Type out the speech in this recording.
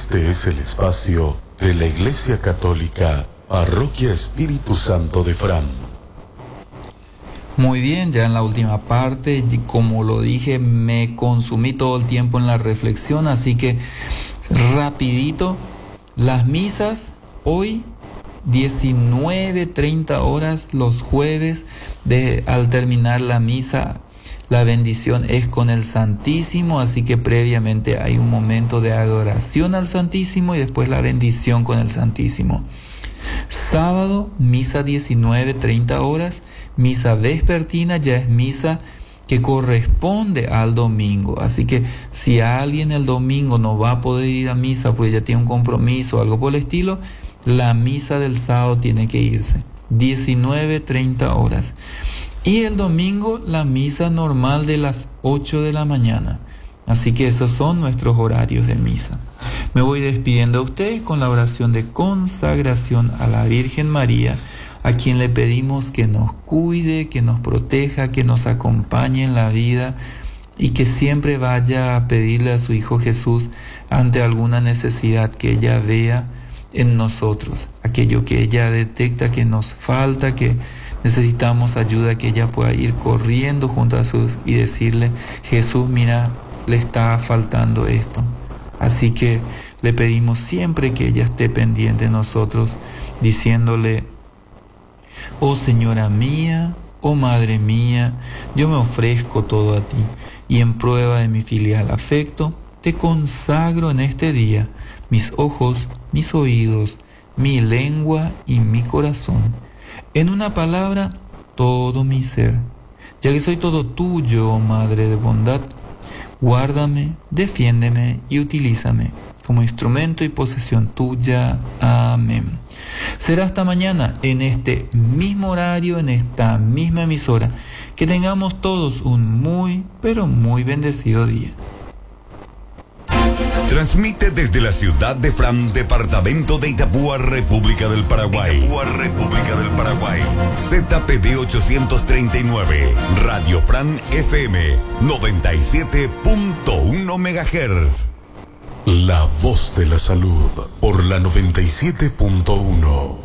Este es el espacio de la Iglesia Católica, Parroquia Espíritu Santo de Fran. Muy bien, ya en la última parte, como lo dije, me consumí todo el tiempo en la reflexión, así que rapidito, las misas hoy 19:30 horas los jueves, al terminar la misa, la bendición es con el Santísimo, así que previamente hay un momento de adoración al Santísimo y después la bendición con el Santísimo. Sábado, misa 19:30 horas, misa vespertina, ya es misa que corresponde al domingo. Así que si alguien el domingo no va a poder ir a misa porque ya tiene un compromiso o algo por el estilo, la misa del sábado tiene que irse. 19:30 horas. Y el domingo la misa normal de las 8 de la mañana. Así que esos son nuestros horarios de misa. Me voy despidiendo a ustedes con la oración de consagración a la Virgen María, a quien le pedimos que nos cuide, que nos proteja, que nos acompañe en la vida y que siempre vaya a pedirle a su Hijo Jesús ante alguna necesidad que ella vea en nosotros, aquello que ella detecta que nos falta, que necesitamos ayuda, que ella pueda ir corriendo junto a Jesús y decirle: Jesús, mira, le está faltando esto. Así que le pedimos siempre que ella esté pendiente de nosotros, diciéndole: oh Señora mía, oh Madre mía, yo me ofrezco todo a ti, y en prueba de mi filial afecto, te consagro en este día mis ojos, mis oídos, mi lengua y mi corazón. En una palabra, todo mi ser. Ya que soy todo tuyo, oh Madre de bondad, guárdame, defiéndeme y utilízame como instrumento y posesión tuya. Amén. Será hasta mañana en este mismo horario, en esta misma emisora. Que tengamos todos un muy, pero muy bendecido día. Transmite desde la ciudad de Fran, departamento de Itapúa, República del Paraguay. ZPD 839, Radio Fran FM 97.1 MHz. La voz de la salud por la 97.1.